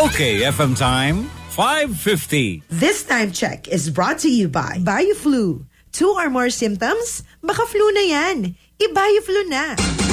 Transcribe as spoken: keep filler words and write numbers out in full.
Okay, F M time, five fifty. This time check is brought to you by BioFlu. Two or more symptoms? Baka flu na yan. I-BioFlu na.